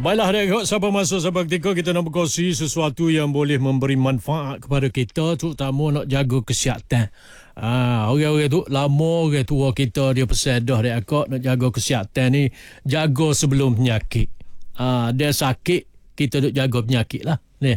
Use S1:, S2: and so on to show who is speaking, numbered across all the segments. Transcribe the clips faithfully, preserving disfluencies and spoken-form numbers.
S1: Baiklah, adik-adik, siapa masuk siapa ketika kita nak berkongsi sesuatu yang boleh memberi manfaat kepada kita, terutama nak jaga kesihatan. Ah, orang-orang tu lama orang tua kita dia pesan dah adik-adik nak jaga kesihatan ni, jaga sebelum penyakit. Ah, dia sakit kita duk jaga penyakit lah. Ni.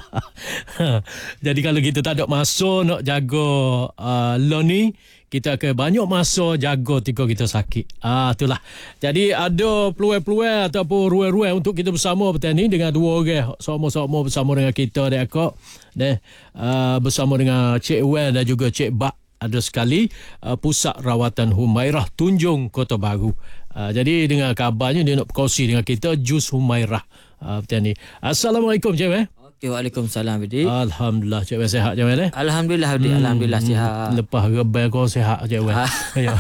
S1: Jadi kalau kita tak ada masa nak jaga uh, lo ni, kita akan banyak masa jaga ketika kita sakit. Ah, itulah. Jadi ada peluang-peluang ataupun ruang-ruang untuk kita bersama petang ni dengan dua orang sama-sama bersama dengan kita adik-adik. Deh, uh, bersama dengan Cik Wan dan juga Cik Bak. Ada sekali uh, Pusat Rawatan Humairah Tunjung Kota Baru. Uh, jadi dengan kabarnya dia nak berkongsi dengan kita jus Humairah uh, petang ni. Assalamualaikum Cik Wan.
S2: Waalaikumsalam Abdi.
S1: Alhamdulillah Cik Wan sihat Cik Wan eh?
S2: Alhamdulillah Abdi, hmm. Alhamdulillah sihat.
S1: Lepas rebel kau sihat Cik Wan. Ya.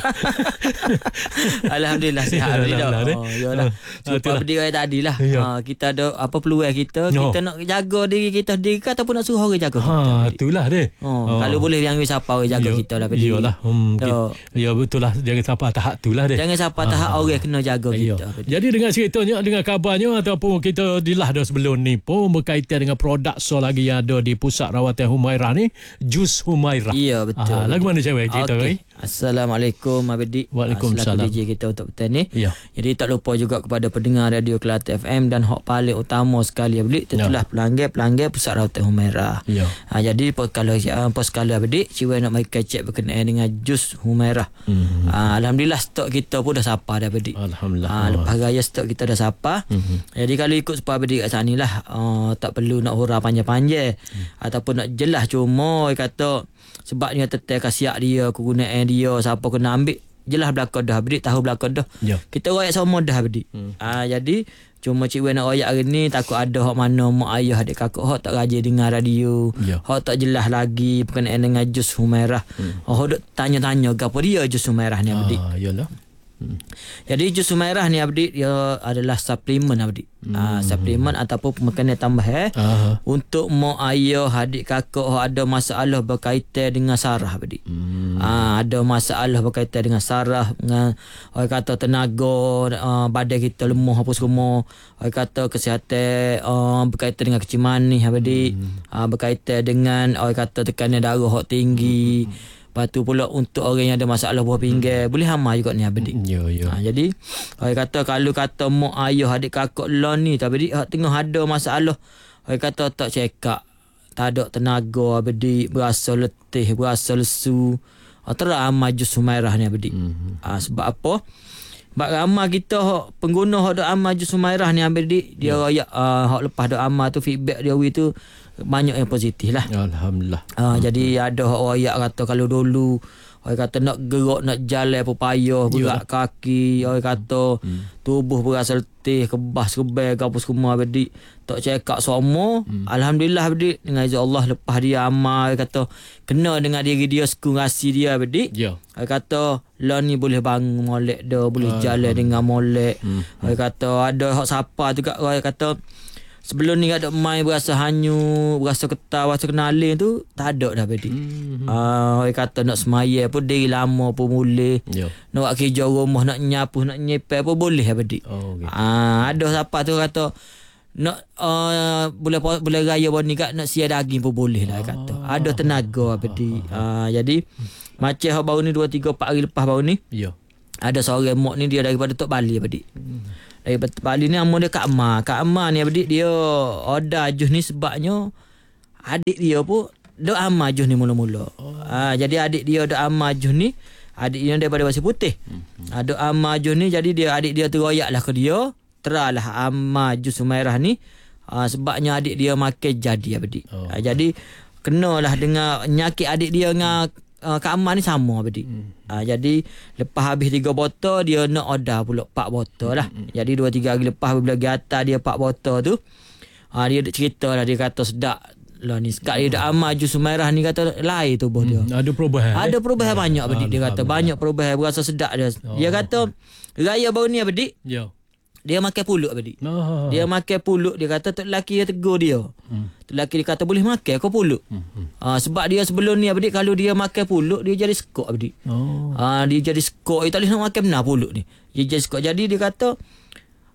S2: Alhamdulillah sihat Abdi dah. Oh, yalah. Jumpa Abdi kali tadi lah. Ha, kita ada apa peluang kita, no. Kita nak jaga diri kita sendiri ke ataupun nak suruh orang jaga kita.
S1: Ha, itulah dia.
S2: Oh, oh. Kalau boleh yang siapa orang jaga yo, kita lah Abdi.
S1: Iyalah. Hmm, so, ya betul lah. Jangan sampai tahap itulah dia.
S2: Jangan sampai tahap ha. orang kena jaga yo. kita. Abdi.
S1: Jadi dengan ceritanya, dengan kabarnya ataupun kita dilah dah sebelum ni pun berkaitan dengan produk so lagi yang ada di Pusat Rawatan Humairah ni, jus Humairah.
S2: Ya betul.
S1: Ah, lagu mana cewek cerita okay. ni?
S2: Assalamualaikum Abdi.
S1: Waalaikumsalam.
S2: Selaku D J kita untuk petang ni.
S1: Ya.
S2: Jadi tak lupa juga kepada pendengar Radio Kelate F M dan hak paling utama sekali Abdi, tentulah ya. pelanggan-pelanggan Pusat Rawatan Humairah. Ya. Ha, jadi kalau apa sekali Abdi, Ciwan nak mai kecek berkenaan dengan jus Humairah. Hmm. Ha, alhamdulillah stok kita pun dah sapa dah Abdi.
S1: Alhamdulillah.
S2: Ha, lepas raya stok kita dah sapa. Hmm. Jadi kalau ikut supaya Abdi kat sana lah, uh, tak perlu nak hurah panjang-panjang hmm. ataupun nak jelas, cuma kata sebabnya tetap kasiak dia, kegunaan dia, siapa kena ambil jelas belakang dah Abdi, tahu belakang dah. Ya. Kita royak sama dah Abdi. Hmm. Ah, jadi cuma Cik Wan nak royak hari ni takut ada hak mana mak ayah adik kakak hak tak rajin dengar radio. Ya. Hak tak jelas lagi berkenaan dengan jus Humairah. Hmm. Hak duk tanya-tanya gapo dia jus Humairah ni Abdi.
S1: Ah, yalah. Hmm.
S2: Jadi jus Humairah ni Abdi dia adalah suplemen Abdi. Hmm. Uh, suplemen ataupun makanan tambahan uh-huh. untuk mak ayah adik kakak ada masalah berkaitan dengan saraf Abdi. Hmm. Uh, ada masalah berkaitan dengan saraf, dengan orang kata tenaga uh, badan kita lemah apa semua. Orang kata kesihatan uh, berkaitan dengan kecil manis Abdi. Hmm. Uh, berkaitan dengan orang kata tekanan darah hak tinggi. Hmm. Lepas tu pula untuk orang yang ada masalah buah pinggang, hmm. boleh hama juga ni Abdi. Ya, ya. Ha, jadi, orang kata kalau kata mak ayah adik kakak lon ni, Abdi, tengah ada masalah, orang kata tak cekak, tak ada tenaga Abdi, berasa letih, berasa lesu, ha, terus hama jus Humairah ni Abdi. Hmm. Ha, sebab apa? Sebab ramai kita pengguna hak dak amal jus Humairah ni Abdi, dia ya. Royak uh, hak lepas dak amal tu feedback dia wi tu banyak yang positif lah.
S1: Alhamdulillah.
S2: Uh, hmm. Jadi ada royak kata kalau dulu orang kata nak gerak nak jalan apa payah, berat kaki, orang kata hmm. tubuh berasa letih, kebas kebal apa semua Abdi, tak cekak semua. Hmm. Alhamdulillah Abdi, dengan izin Allah lepas dia amal kata kena dengan diri dia sekurasi dia Abdi. Ya. Orang kata lah ni boleh bangun molek dah, boleh uh, jalan hmm. dengan molek. Hmm. Orang kata ada hak siapa juga orang kata sebelum ni ada main berasa hanyu, berasa ketar, berasa kenalin tu tak ada dah Abdi. Hmm. Ah, orang kata nak semaya pun diri lama pun boleh. Yeah. Nak buat kerja rumah, nak nyapu, nak nyepel pun boleh Abdi. Oh, okay. Ah, ada siapa tu kata nak uh, boleh boleh raya pun ni kat nak sia daging pun boleh lah kata. Oh. Ada tenaga Abdi. Ah, jadi macam hak baru ni dua tiga empat hari lepas baru ni. Ya. Yeah. Ada seorang mak ni dia daripada Tok Bali Abdi. Hmm. Daripada Bali ni nama dia Kak Ma. Kak Ma ni Abdi dia order jus ni sebabnya adik dia pun dak amal jus ni mula-mula. Oh. Ha, jadi adik dia dak amal jus ni, adik dia daripada Pasir Putih. Hmm. Ha, dak amal jus ni jadi dia adik dia teroyaklah ke dia, teralah amal jus Humairah ni. Ha, sebabnya adik dia makan jadi Abdi. Oh. Ha, jadi kenalah dengan nyakit adik dia dengan Uh, Kak Aman ni sama Abdi. Hmm. Uh, jadi lepas habis tiga botol dia nak order pula empat botol lah. Hmm. Jadi dua tiga hari lepas bila pergi atas dia empat botol tu, uh, dia cerita lah, dia kata sedap lah ni. Sekat dia dah amal jus Humairah ni kata lain tubuh dia. Hmm. Ada perubahan. Ada perubahan eh? banyak Abdi. Dia kata banyak perubahan, berasa sedap dia. Oh. Dia kata raya baru ni Abdi. Ya. Dia makan pulut Abdi. Oh. Dia makan pulut, dia kata tok lelaki dia tegur dia. Hmm. Tok lelaki dia kata boleh makan kau pulut. Hmm. Ha, sebab dia sebelum ni Abdi kalau dia makan pulut dia jadi skok Abdi. Oh. Ha, dia jadi skok, dia tak boleh nak makan benar pulut ni. Dia jadi skok. Jadi dia kata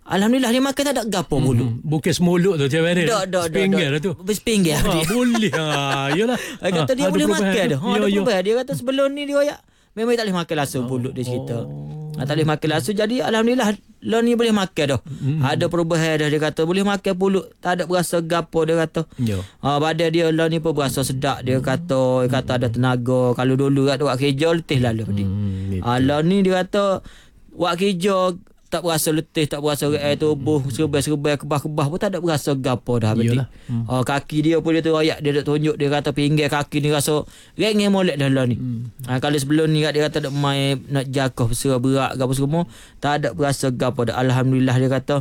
S2: Alhamdulillah dia makan tak ada gapo mulut.
S1: Hmm, bukan semuluk tu Cik Wery.
S2: Dak dak dak.
S1: Sepinggir lah tu.
S2: Sepinggir
S1: Ha,
S2: dia.
S1: boleh. Ha, yalah.
S2: Dia kata
S1: Ha,
S2: dia
S1: ada
S2: boleh
S1: perubahan
S2: makan
S1: tu.
S2: dah. Ha,
S1: Ya,
S2: ada
S1: ya.
S2: perubahan. Dia kata sebelum ni dia royak memang tak boleh makan langsung pulut dia cerita. Ha, tak boleh makan langsung. Jadi alhamdulillah lo ni boleh makan dah.
S1: Mm-hmm.
S2: Ada perubahan dah dia kata. Boleh makan pulut. Tak ada berasa gapo dia kata.
S1: Ya.
S2: Ha, badan dia lo ni pun berasa sedap dia kata. Dia kata ada tenaga. Kalau dulu kat buat kerja letih lah lo.
S1: Hmm,
S2: Ha, lo ni dia kata buat kerja tak berasa letih, tak berasa air tubuh, serbai-serbai, kebah-kebah pun tak ada berasa gapo dah betul.
S1: Hmm.
S2: Ha, kaki dia pun dia tu royak, dia dak tunjuk, dia kata pinggir kaki ni rasa rengeng molek dah lah ni. Hmm. Ha, kalau sebelum ni dia kata dak main nak jakoh besar berat gapo semua, tak ada berasa gapo dah. Alhamdulillah dia kata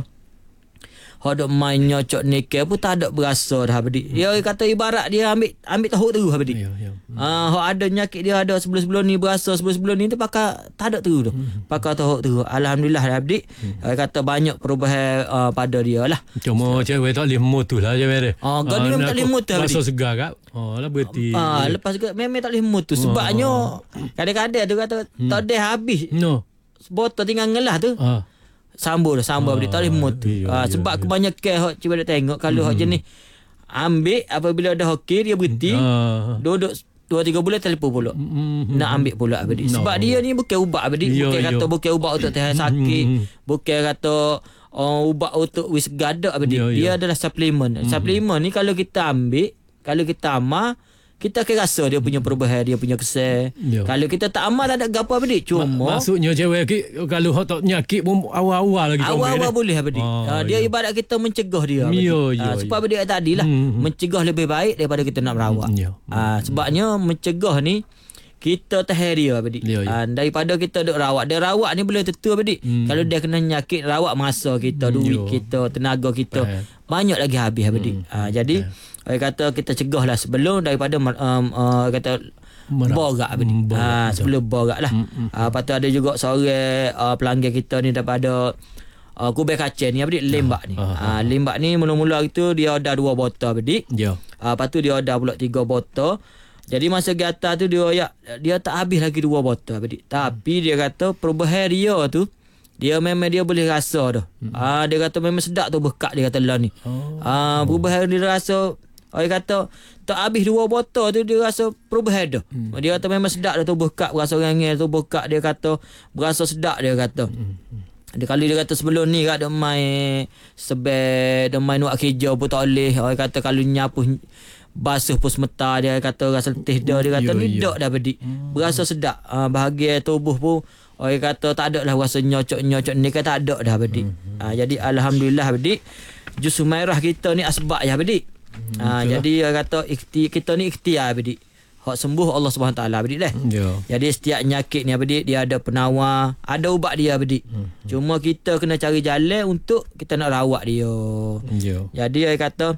S2: hok dok main nyocok nikel pun tak ada berasa dah bedik. Dia kata ibarat dia ambil ambil tahu terus bedik.
S1: Ya, ya.
S2: Ah, hok ada nyakit dia ada sebelum-sebelum ni berasa sebelum-sebelum ni tu pakai tak ada terus tu. Hmm. Pakai tahu terus. Alhamdulillah dah bedik. Hmm. Dia kata banyak perubahan uh, pada dia lah.
S1: Cuma cewek tak boleh mutu lah Cik Wery.
S2: Ah, kau ni memang tak boleh mutu
S1: Rasa
S2: bedik.
S1: segar kak. Oh lah berarti.
S2: Ah, lepas ke memang tak boleh mutu sebabnya kadang-kadang tu kata
S1: Hmm.
S2: tak ada habis.
S1: No.
S2: Botol tinggal ngelah tu.
S1: Ah.
S2: Sambul sambul
S1: Ah,
S2: bedik tak boleh mutu.
S1: iya,
S2: Ah,
S1: iya,
S2: sebab
S1: iya.
S2: kebanyakan hok cuba dia tengok kalau hok jenis ambil apabila dah okey dia berhenti.
S1: Ah.
S2: Duduk dua tiga bulan telefon pula.
S1: Mm-hmm.
S2: Nak ambil pula adik.
S1: No.
S2: Sebab dia ni bukan ubat adik.
S1: Yo,
S2: Bukan
S1: yo.
S2: kata bukan ubat untuk tahan sakit.
S1: Mm.
S2: Bukan kata uh, ubat untuk wis gadak adik.
S1: Yo, yo.
S2: Dia adalah suplemen. Mm. Suplemen ni kalau kita ambil, kalau kita amal, kita akan rasa dia punya perubahan, dia punya kesan.
S1: Yo.
S2: Kalau kita tak amal tak ada gapo adik. Cuma
S1: Maksudnya cewek ki- kalau hot tak nyakit pun awal-awal lagi kau
S2: awal-awal
S1: main,
S2: boleh adik.
S1: Oh,
S2: Ah, dia
S1: yo.
S2: ibarat kita mencegah dia adik.
S1: Yo, yo,
S2: Ah,
S1: yo.
S2: sebab adik tadi lah
S1: Hmm, hmm.
S2: mencegah lebih baik daripada kita nak merawat.
S1: Hmm, yo.
S2: Ah, sebabnya mencegah ni kita tahan dia adik.
S1: Yo, yo.
S2: Ah, daripada kita duk rawat. Dia rawat ni boleh tentu adik.
S1: Hmm.
S2: Kalau dia kena nyakit rawat masa kita, duit
S1: Yo.
S2: kita, tenaga kita
S1: Faham.
S2: banyak lagi habis adik. Ah, jadi orang kata kita cegah lah sebelum daripada um, uh, kata
S1: Merawat.
S2: borak adik.
S1: Hmm, borak,
S2: Ah,
S1: betul.
S2: sebelum borak lah.
S1: Hmm, hmm.
S2: Ah, lepas tu ada juga seorang uh, pelanggan kita ni daripada uh, Kubai Kacang ni adik lembak ni.
S1: Ah,
S2: Ah, lembak ni mula-mula itu dia ada dua botol adik.
S1: Ya.
S2: Ah, lepas tu dia ada pula tiga botol. Jadi masa gata tu dia ya, dia tak habis lagi dua botol adik. Tapi dia kata perubahan dia tu dia memang dia boleh rasa dah. Hmm. Ah, dia kata memang sedap tu bekat dia kata lah ni.
S1: Oh.
S2: Ah, perubahan dia rasa orang kata tak habis dua botol tu dia rasa perubahan dah. Hmm. Dia kata memang sedap dah tu bekat berasa rengeng tu bekat dia kata berasa sedap dia kata. Hmm. Dia kali dia kata sebelum ni kat dia main sebab dia main buat kerja pun tak boleh. Orang kata kalau nyapu basuh pun semeta dia kata rasa letih dah. Dia kata
S1: Yo,
S2: ni
S1: yo.
S2: dak dah bedik. Berasa sedap. Uh, bahagian tubuh pun orang kata tak ada lah rasa nyocok-nyocok ni kata tak ada dah bedik. Uh, jadi alhamdulillah bedik. Jus Humairah kita ni asbab ya bedik. Uh, jadi orang kata ikhti, kita ni ikhtiar bedik. Hak sembuh Allah Subhanahu taala bedik dah.
S1: Ya.
S2: Jadi setiap nyakit ni bedik dia ada penawar, ada ubat dia bedik. Hmm. Cuma kita kena cari jalan untuk kita nak rawat dia.
S1: Ya.
S2: Jadi dia kata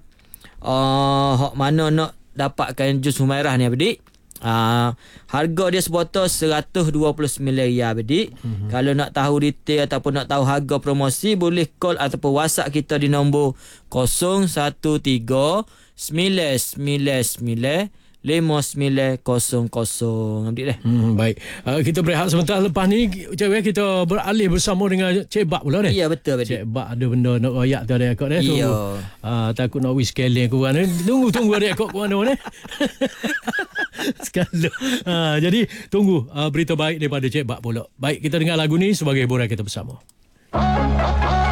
S2: uh, hak mana nak dapatkan jus Humairah ni bedik. Uh, harga dia sebotol seratus dua puluh sembilan riyal bedik. Mm-hmm. Kalau nak tahu detail ataupun nak tahu harga promosi boleh call ataupun WhatsApp kita di nombor kosong satu tiga sembilan sembilan sembilan lima sembilan kosong kosong. Ambil dah.
S1: Hmm, baik. Uh, kita berehat sebentar. Lepas ni cewek kita beralih bersama dengan Cik Bak pula ni.
S2: Ya betul betul.
S1: Cik Bak ada benda nak royak tu ada rekod dia.
S2: Ya.
S1: Ah, takut nak wis scaling ke mana. Tunggu tunggu rekod ke mana ni. Sekali. Ah, jadi tunggu uh, berita baik daripada Cik Bak pula. Baik, kita dengar lagu ni sebagai hiburan kita bersama.